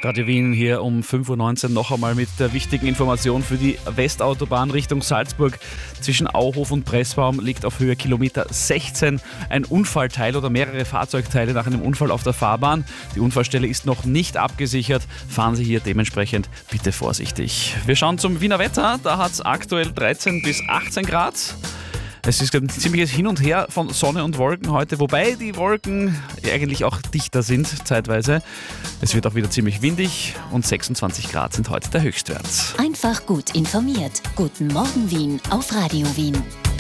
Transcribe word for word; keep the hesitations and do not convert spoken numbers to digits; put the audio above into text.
Radio Wien hier um fünf Uhr neunzehn noch einmal mit der wichtigen Information für die Westautobahn Richtung Salzburg. Zwischen Auhof und Pressbaum liegt auf Höhe Kilometer sechzehn ein Unfallteil oder mehrere Fahrzeugteile nach einem Unfall auf der Fahrbahn. Die Unfallstelle ist noch nicht abgesichert. Fahren Sie hier dementsprechend bitte vorsichtig. Wir schauen zum Wiener Wetter. Da hat es aktuell dreizehn bis achtzehn Grad. Es ist ein ziemliches Hin und Her von Sonne und Wolken heute, wobei die Wolken eigentlich auch dichter sind zeitweise. Es wird auch wieder ziemlich windig und sechsundzwanzig Grad sind heute der Höchstwert. Einfach gut informiert. Guten Morgen Wien auf Radio Wien.